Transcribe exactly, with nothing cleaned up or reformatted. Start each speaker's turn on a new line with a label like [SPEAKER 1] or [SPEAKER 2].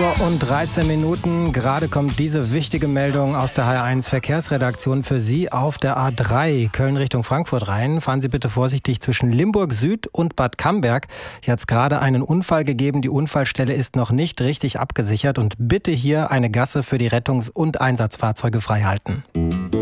[SPEAKER 1] Uhr und dreizehn Minuten. Gerade kommt diese wichtige Meldung aus der H R eins Verkehrsredaktion für Sie auf der A drei Köln Richtung Frankfurt rein. Fahren Sie bitte vorsichtig zwischen Limburg Süd und Bad Camberg. Hier hat es gerade einen Unfall gegeben. Die Unfallstelle ist noch nicht richtig abgesichert und bitte hier eine Gasse für die Rettungs- und Einsatzfahrzeuge freihalten.